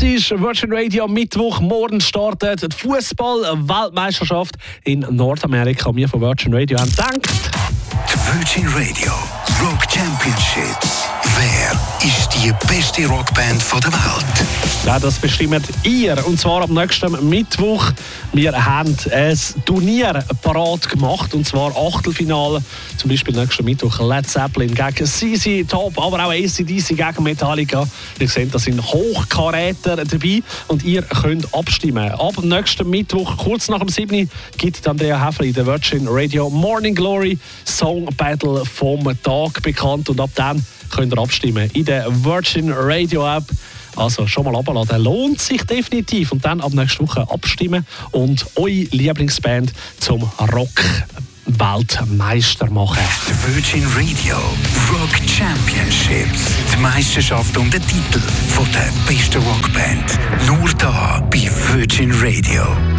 ist Virgin Radio Mittwoch. Morgen startet die Fußball-Weltmeisterschaft in Nordamerika. Wir von Virgin Radio haben gedacht. Die Virgin Radio Rock Championships. Wer ist die beste Rockband der Welt? Ja, das bestimmt ihr. Und zwar am nächsten Mittwoch. Wir haben ein Turnier parat gemacht. Und zwar Achtelfinale. Zum Beispiel nächsten Mittwoch Led Zeppelin gegen ZZ Top, aber auch AC/DC gegen Metallica. Ihr seht, da sind Hochkaräter dabei. Und ihr könnt abstimmen. Ab nächsten Mittwoch, kurz nach dem 7. gibt Andrea Häfeli der Virgin Radio Morning Glory Song Battle vom Tag bekannt. Und ab dann könnt ihr abstimmen in der Virgin Radio App. Also schon mal abladen, lohnt sich definitiv. Und dann ab nächster Woche abstimmen und eure Lieblingsband zum Rock-Weltmeister machen. Die Virgin Radio Rock Championships. Die Meisterschaft um den Titel von der besten Rockband. Nur da bei Virgin Radio.